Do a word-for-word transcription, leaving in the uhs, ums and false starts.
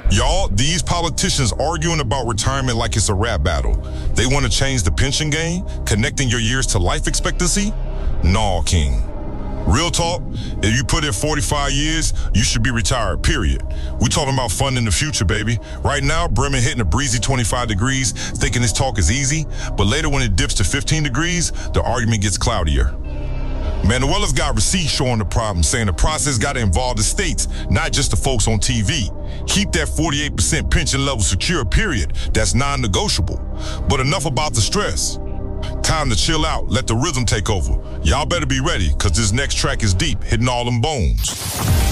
Y'all, these politicians arguing about retirement like it's a rap battle. They want to change the pension game, connecting your years to life expectancy? Nah, King. Real talk, if you put in forty-five years, you should be retired, period. We talking about funding the future, baby. Right now, Bremen hitting a breezy twenty-five degrees, thinking this talk is easy, but later when it dips to fifteen degrees, the argument gets cloudier. Manuela's got receipts showing the problem, saying the process got to involve the states, not just the folks on T V. Keep that forty-eight percent pension level secure, period. That's non-negotiable. But enough about the stress. Time to chill out, let the rhythm take over. Y'all better be ready, cause this next track is deep, hitting all them bones.